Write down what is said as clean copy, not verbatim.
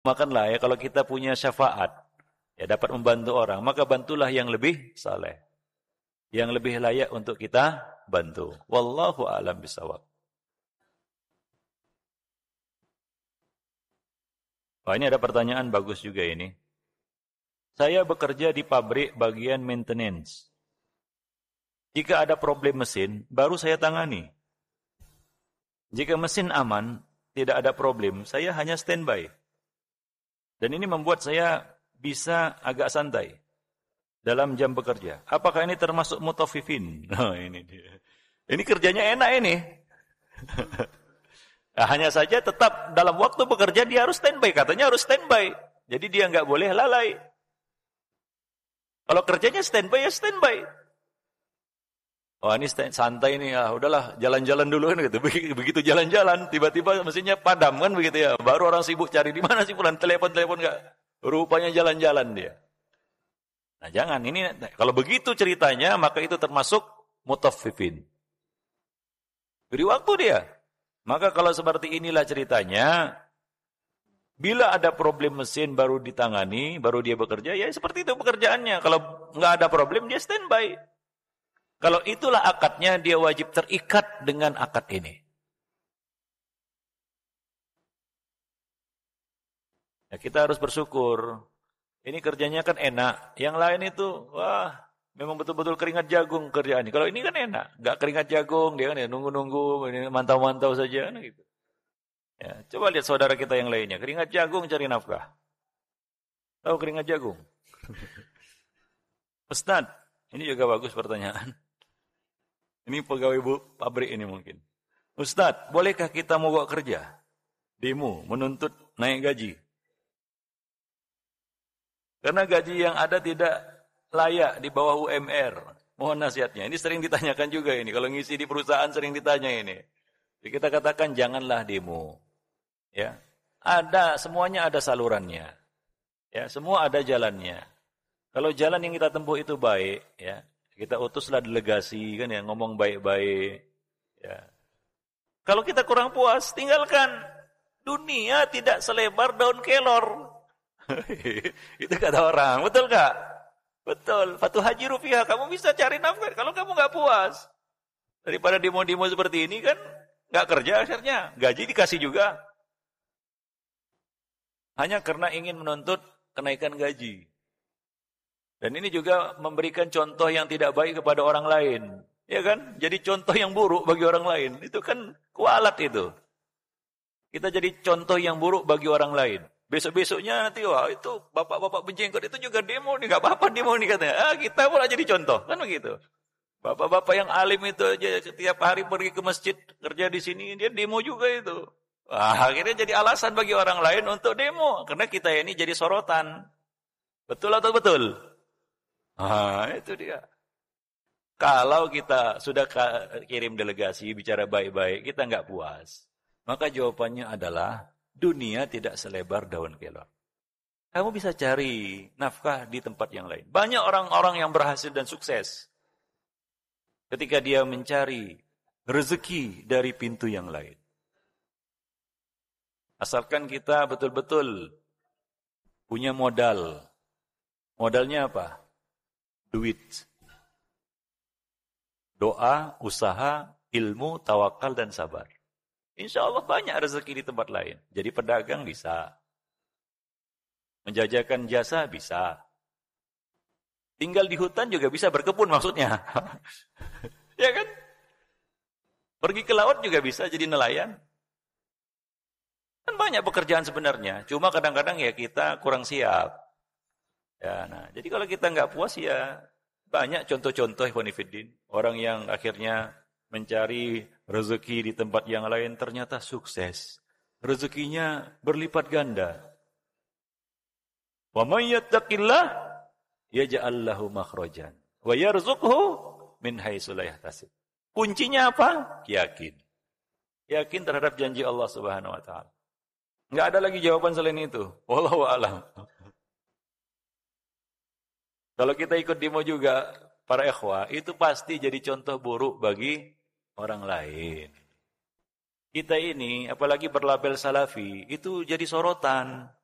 Makanlah ya, kalau kita punya syafaat, ya dapat membantu orang, maka bantulah yang lebih saleh, yang lebih layak untuk kita bantu. Wallahu a'lam bishawab. Wah, ini ada pertanyaan bagus juga ini. Saya bekerja di pabrik bagian maintenance. Jika ada problem mesin, baru saya tangani. Jika mesin aman, tidak ada problem, saya hanya standby. Dan ini membuat saya bisa agak santai dalam jam bekerja. Apakah ini termasuk mutaffifin? Nah, ini dia. Ini kerjanya enak ini. Nah, hanya saja tetap dalam waktu bekerja dia harus standby. Katanya harus standby. Jadi dia nggak boleh lalai. Kalau kerjanya standby, ya standby. Oh, ini santai nih, udahlah jalan-jalan dulu kan gitu. Begitu jalan-jalan, tiba-tiba mesinnya padam kan begitu ya. Baru orang sibuk cari di mana sih fulan, telepon enggak. Rupanya jalan-jalan dia. Nah, jangan ini kalau begitu ceritanya maka itu termasuk mutaffifin. Beri waktu dia. Maka kalau seperti inilah ceritanya, bila ada problem mesin baru ditangani, baru dia bekerja, ya seperti itu pekerjaannya. Kalau enggak ada problem dia standby. Kalau itulah akadnya, dia wajib terikat dengan akad ini. Ya, kita harus bersyukur. Ini kerjanya kan enak. Yang lain itu, wah, memang betul-betul keringat jagung kerjaan ini. Kalau ini kan enak, nggak keringat jagung, dia kan ya nunggu-nunggu, mantau-mantau saja, kan gitu. Ya, coba lihat saudara kita yang lainnya, keringat jagung cari nafkah. Tahu keringat jagung? Ustaz, ini juga bagus pertanyaan. Ini pegawai pabrik ini mungkin. Ustaz, bolehkah kita mogok kerja? Demo, menuntut naik gaji. Karena gaji yang ada tidak layak di bawah UMR. Mohon nasihatnya. Ini sering ditanyakan juga ini. Kalau ngisi di perusahaan sering ditanya ini. Jadi kita katakan janganlah demo. Ya. Semuanya ada salurannya. Ya, semua ada jalannya. Kalau jalan yang kita tempuh itu baik, ya. Kita utuslah delegasi kan ya, ngomong baik-baik. Ya. Kalau kita kurang puas, tinggalkan. Dunia tidak selebar daun kelor. Itu kata orang, betul gak? Betul. Fatuhajiru fiha, kamu bisa cari nafkah kalau kamu gak puas. Daripada demo-demo seperti ini kan gak kerja akhirnya, gaji dikasih juga. Hanya karena ingin menuntut kenaikan gaji. Dan ini juga memberikan contoh yang tidak baik kepada orang lain. Ya kan? Jadi contoh yang buruk bagi orang lain. Itu kan kualat itu. Kita jadi contoh yang buruk bagi orang lain. Besok-besoknya nanti, wah itu bapak-bapak berjenggot itu juga demo nih. Gak apa-apa demo nih katanya. Kita pula jadi contoh. Kan begitu. Bapak-bapak yang alim itu aja setiap hari pergi ke masjid. Kerja di sini, dia demo juga itu. Wah, akhirnya jadi alasan bagi orang lain untuk demo. Karena kita ini jadi sorotan. Betul atau betul? Itu dia. Kalau kita sudah kirim delegasi bicara baik-baik, kita nggak puas. Maka jawabannya adalah dunia tidak selebar daun kelor. Kamu bisa cari nafkah di tempat yang lain. Banyak orang-orang yang berhasil dan sukses ketika dia mencari rezeki dari pintu yang lain. Asalkan kita betul-betul punya modal. Modalnya apa? Duit, doa, usaha, ilmu, tawakal, dan sabar. Insya Allah banyak rezeki di tempat lain. Jadi pedagang bisa. Menjajakan jasa bisa. Tinggal di hutan juga bisa berkebun maksudnya. Ya kan? Pergi ke laut juga bisa jadi nelayan. Kan banyak pekerjaan sebenarnya. Cuma kadang-kadang ya kita kurang siap. Ya, nah, jadi kalau kita nggak puas ya banyak contoh-contoh Ikhwanifiddin. Orang yang akhirnya mencari rezeki di tempat yang lain ternyata sukses. Rezekinya berlipat ganda. Wa may yattaqillah yaj'al lahu makhrajan wa yarzuqhu min haitsu la yahtasib. Kuncinya apa? Yakin. Yakin terhadap janji Allah Subhanahu wa taala. Enggak ada lagi jawaban selain itu. Wallahu a'lam. Kalau kita ikut demo juga, para ikhwah, itu pasti jadi contoh buruk bagi orang lain. Kita ini, apalagi berlabel salafi, itu jadi sorotan.